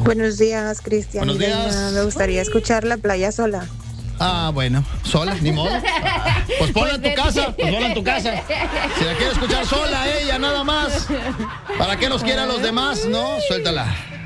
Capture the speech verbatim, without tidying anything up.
Buenos días, Cristian. Buenos días. Me gustaría escuchar La Playa Sola. Ah, bueno, sola, ni modo. Ah, pues ponla en tu casa, pues ponla en tu casa. Si la quiere escuchar sola ella, nada más. ¿Para qué nos quiera los demás, no? Suéltala.